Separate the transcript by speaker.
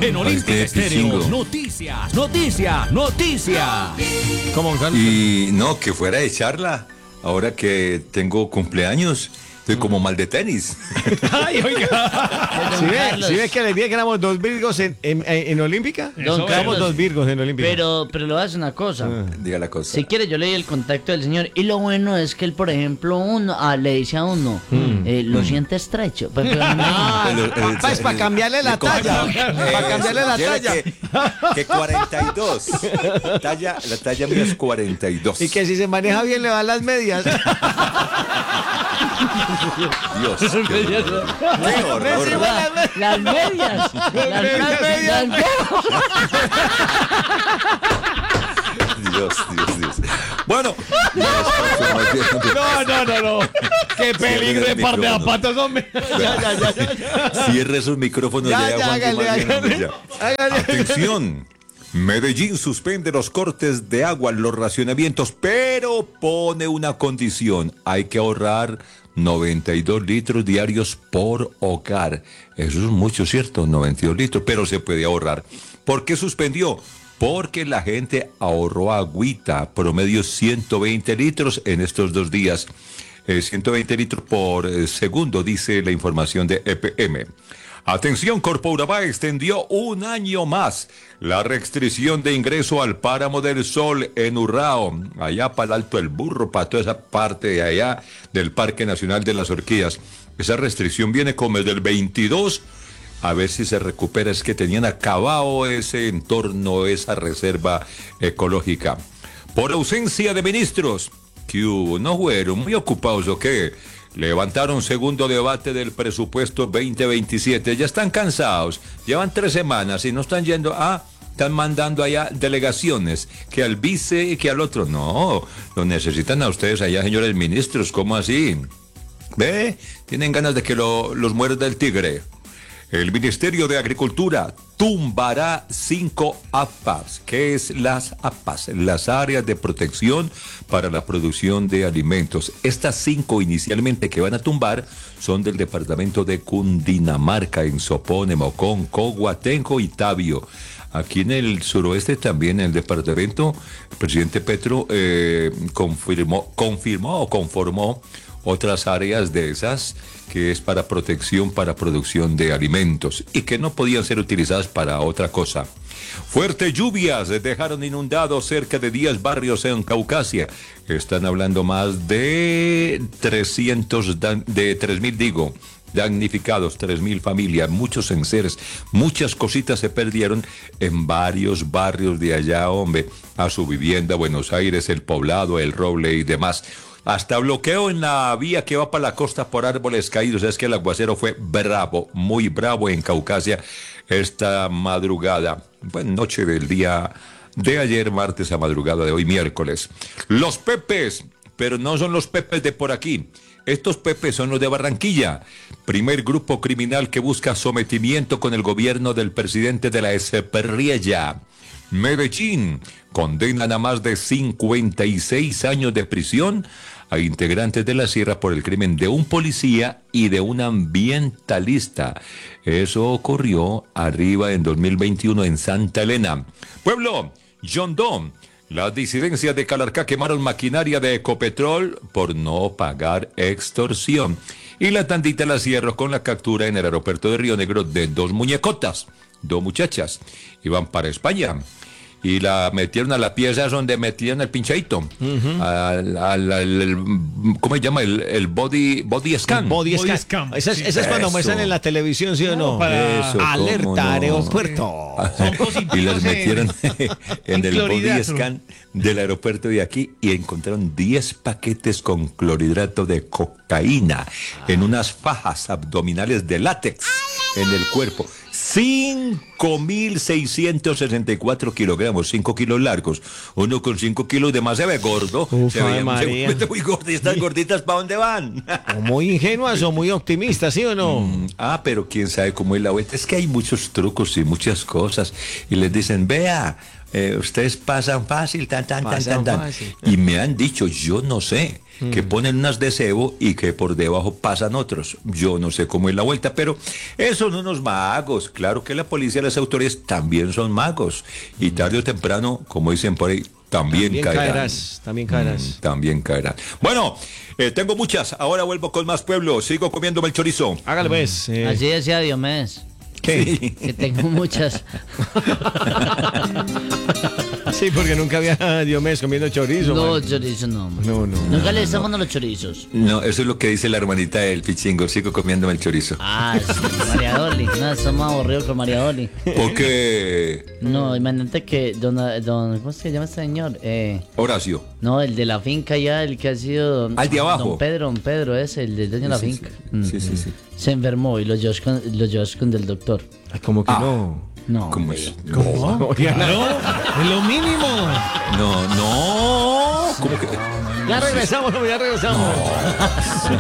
Speaker 1: En Olímpica Estéreo, noticia.
Speaker 2: ¿Cómo, Carlos?
Speaker 3: Y no, que fuera de charla, ahora que tengo cumpleaños, estoy como mal de tenis.
Speaker 2: Ay, oiga.
Speaker 4: Carlos.
Speaker 2: ¿Sí ve que le dije que éramos dos virgos en Olímpica?
Speaker 4: Don Carlos,
Speaker 2: Somos dos virgos en Olímpica.
Speaker 4: Pero le voy a hacer una cosa.
Speaker 3: Diga la cosa.
Speaker 4: Si quiere, yo leí el contacto del señor. Y lo bueno es que él, por ejemplo, le dice a uno, lo siente estrecho. Pues,
Speaker 2: Pues para cambiarle la talla. Para cambiarle la talla.
Speaker 3: Que 42. La talla mía es 42.
Speaker 2: Y que si se maneja bien le van las medias.
Speaker 3: Dios, qué horror.
Speaker 4: Las medias.
Speaker 3: Dios. Bueno.
Speaker 2: No. Qué peligro de par de zapatos, hombre. Ya.
Speaker 3: Cierre sus micrófonos.
Speaker 2: Ya, hágale.
Speaker 3: Atención. Medellín suspende los cortes de agua, los racionamientos, pero pone una condición. Hay que ahorrar 92 litros diarios por hogar. Eso es mucho, ¿cierto? 92 litros, pero se puede ahorrar. ¿Por qué suspendió? Porque la gente ahorró agüita, promedio 120 litros en estos 2 días. 120 litros por segundo, dice la información de EPM. Atención, Corpo Urabá extendió 1 año más la restricción de ingreso al Páramo del Sol en Urrao, allá para el Alto del Burro, para toda esa parte de allá del Parque Nacional de las Orquídeas. Esa restricción viene como desde el 22, a ver si se recupera, es que tenían acabado ese entorno, esa reserva ecológica. Por ausencia de ministros, ¿qué hubo? ¿No fueron muy ocupados o qué? Levantaron segundo debate del presupuesto 2027. Ya están cansados. Llevan 3 semanas y no están yendo. Están mandando allá delegaciones. Que al vice y que al otro. No, lo necesitan a ustedes allá, señores ministros. ¿Cómo así? ¿Ve? Tienen ganas de que los muerda el tigre. El Ministerio de Agricultura tumbará 5 APAs. ¿Qué es las APAs? Las áreas de protección para la producción de alimentos. Estas 5 inicialmente que van a tumbar son del departamento de Cundinamarca, en Sopón, Mocón, Cogua, Tenjo y Tabio. Aquí en el suroeste también el departamento, el presidente Petro conformó otras áreas de esas que es para protección, para producción de alimentos y que no podían ser utilizadas para otra cosa. Fuertes lluvias dejaron inundados cerca de 10 barrios en Caucasia. Están hablando más de 3.000 damnificados, 3.000 familias, muchos enseres, muchas cositas se perdieron en varios barrios de allá, hombre, a su vivienda, Buenos Aires, El Poblado, El Roble y demás. Hasta bloqueo en la vía que va para la costa por árboles caídos. Es que el aguacero fue bravo, muy bravo en Caucasia esta madrugada. Bueno, noche del día de ayer, martes, a madrugada de hoy, miércoles. Los Pepes, pero no son los Pepes de por aquí. Estos Pepes son los de Barranquilla. Primer grupo criminal que busca sometimiento con el gobierno del presidente de la Esperriella. Medellín condenan a más de 56 años de prisión a integrantes de la Sierra por el crimen de un policía y de un ambientalista. Eso ocurrió arriba en 2021 en Santa Elena. Pueblo, Yondó. Las disidencias de Calarcá quemaron maquinaria de Ecopetrol por no pagar extorsión. Y la tandita la cierro con la captura en el aeropuerto de Río Negro de 2 muñecotas, 2 muchachas. Iban para España. Y la metieron a la pieza donde metían el pinchadito. ¿Cómo se llama? El body scan.
Speaker 2: Body scan. Esa es cuando muestran en la televisión, ¿sí o no?
Speaker 3: Eso,
Speaker 2: alerta, aeropuerto.
Speaker 3: Y las metieron en el body scan del aeropuerto de aquí y encontraron 10 paquetes con clorhidrato de cocaína en unas fajas abdominales de látex en el cuerpo. 5.664 kilogramos, 5 kilos largos. Uno con 5 kilos de más se ve gordo. Se veía muy gorditas, gorditas, ¿para dónde van?
Speaker 2: O muy ingenuas o muy optimistas, ¿sí o no?
Speaker 3: Pero quién sabe cómo es la vuelta. Es que hay muchos trucos y muchas cosas. Y les dicen, vea, ustedes pasan fácil, tan. Y me han dicho, yo no sé, que ponen unas de cebo y que por debajo pasan otros. Yo no sé cómo es la vuelta, pero esos son unos magos. Claro que la policía les las autoridades también son magos. Y tarde o temprano, como dicen por ahí, también caerán.
Speaker 2: También caerás.
Speaker 3: También caerán. Bueno, tengo muchas. Ahora vuelvo con más pueblo. Sigo comiéndome el chorizo.
Speaker 2: Hágale pues.
Speaker 4: Así decía Diomedes.
Speaker 3: ¿Qué?
Speaker 4: Que tengo muchas.
Speaker 2: Sí, porque nunca había Diomedes comiendo chorizo.
Speaker 4: No,
Speaker 2: man.
Speaker 4: chorizo no.
Speaker 2: No.
Speaker 4: Nunca le estamos dando los chorizos.
Speaker 3: No, eso es lo que dice la hermanita del pichingo. Sigo comiéndome el chorizo.
Speaker 4: Ah, sí, María Dolly. No, estamos aburridos con María Dolly.
Speaker 3: ¿Por qué?
Speaker 4: No, imagínate que ¿cómo se llama este señor?
Speaker 3: Horacio.
Speaker 4: No, el de la finca ya, el que ha sido
Speaker 3: Al de abajo.
Speaker 4: Don Pedro es el del dueño de la
Speaker 3: Sí,
Speaker 4: finca.
Speaker 3: sí, sí.
Speaker 4: Se enfermó y lo llevó con del doctor.
Speaker 2: Ay, como que
Speaker 3: Ah.
Speaker 2: no.
Speaker 4: No.
Speaker 3: ¿Cómo es?
Speaker 2: Claro,
Speaker 1: Es lo mínimo.
Speaker 3: No. ¿Cómo que?
Speaker 2: Ya regresamos.